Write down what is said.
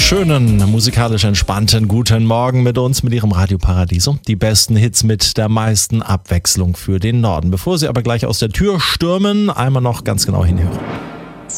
schönen, musikalisch entspannten guten Morgen mit uns, mit Ihrem Radio Paradiso. Die besten Hits mit der meisten Abwechslung für den Norden. Bevor Sie aber gleich aus der Tür stürmen, einmal noch ganz genau hinhören.